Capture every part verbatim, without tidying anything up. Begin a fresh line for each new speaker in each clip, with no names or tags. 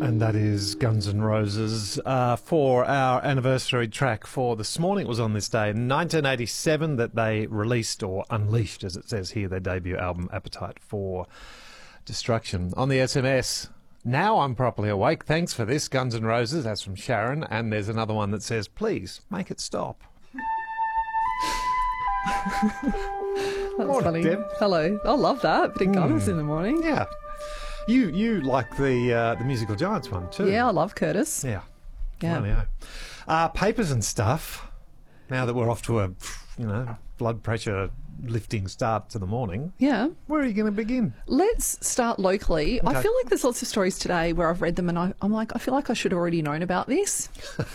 And that is Guns N' Roses. Uh, for our anniversary track for this morning, it was on this day in nineteen eighty-seven that they released, or unleashed, as it says here, their debut album, Appetite for Destruction. On the S M S, now I'm properly awake. Thanks for this, Guns N' Roses. That's from Sharon. And there's another one that says, please, make it stop.
That's
Morning,
funny.
Deb.
Hello. I love that. Bit of Guns in the morning.
Yeah. You you like the uh, the Musical Giants one too.
Yeah, I love Curtis.
Yeah.
Yeah.
Rightio. Uh, papers and stuff. Now that we're off to a, you know, blood pressure lifting start to the morning.
Yeah.
Where are you going to begin?
Let's start locally.
Okay.
I feel like there's lots of stories today where I've read them and I, I'm like, I feel like I should have already known about this.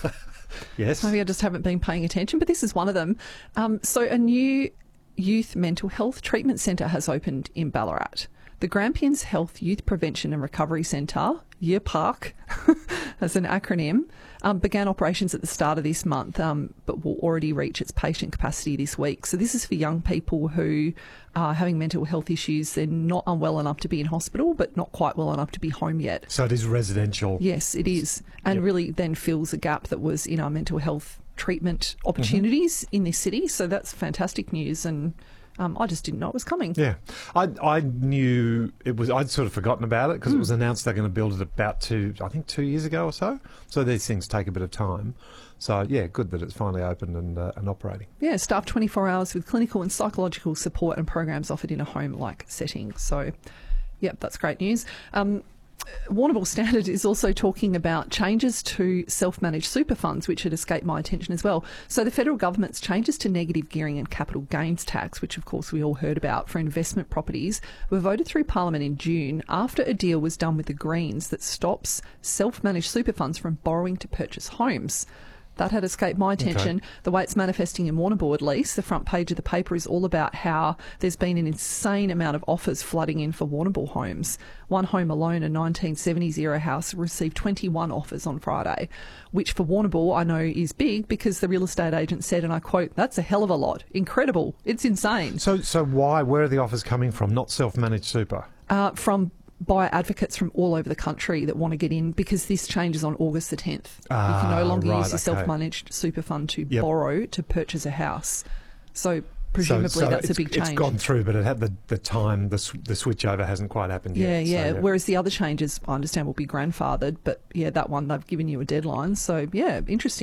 Yes.
Maybe I just haven't been paying attention, but this is one of them. Um, so a new youth mental health treatment centre has opened in Ballarat. The Grampians Health Youth Prevention and Recovery Centre, Y P A R C, as an acronym, um, began operations at the start of this month, um, but will already reach its patient capacity this week. So this is for young people who are having mental health issues. They're not unwell enough to be in hospital, but not quite well enough to be home yet.
So it is residential.
Yes, it is. And
Yep.
really then fills a gap that was in our mental health treatment opportunities in this city. So that's fantastic news. And Um, I just didn't know it was coming.
Yeah, I I knew it was. I'd sort of forgotten about it because
Mm.
it was announced they're going to build it about two, I think two years ago or so. So these things take a bit of time. So yeah, good that it's finally opened and uh, and operating.
Yeah, staff twenty-four hours with clinical and psychological support and programs offered in a home-like setting. So, yep, that's great news. Um, Warrnambool Standard is also talking about changes to self-managed super funds, which had escaped my attention as well. So the federal government's changes to negative gearing and capital gains tax, which of course we all heard about for investment properties, were voted through Parliament in June after a deal was done with the Greens that stops self-managed super funds from borrowing to purchase homes. That had escaped my attention.
Okay.
The way it's manifesting in Warrnambool, at least, the front page of the paper is all about how there's been an insane amount of offers flooding in for Warrnambool homes. One home alone, a nineteen seventies era house, received twenty-one offers on Friday, which for Warrnambool I know is big because the real estate agent said, and I quote, "That's a hell of a lot. Incredible. It's insane."
So so why? Where are the offers coming from? Not self-managed super.
Uh, from buyer advocates from all over the country that want to get in because this changes on August the tenth. You can no
Ah,
longer
right,
use the
okay.
self-managed super fund to
Yep.
borrow to purchase a house. So presumably
so, so
that's a
it's,
big change.
It's gone through, but it had the, the time, the, sw- the switch over hasn't quite happened
Yeah,
yet.
yeah.
So,
Whereas the other changes, I understand, will be grandfathered. But yeah, that one, they've given you a deadline. So yeah, interesting.